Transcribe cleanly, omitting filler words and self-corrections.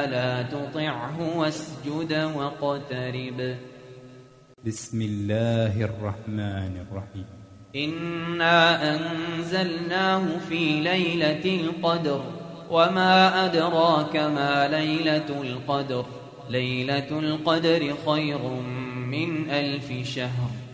فلا تطعه واسجد واقترب. بسم الله الرحمن الرحيم. إنا أنزلناه في ليلة القدر وما أدراك ما ليلة القدر. ليلة القدر خير من 1000 شهر.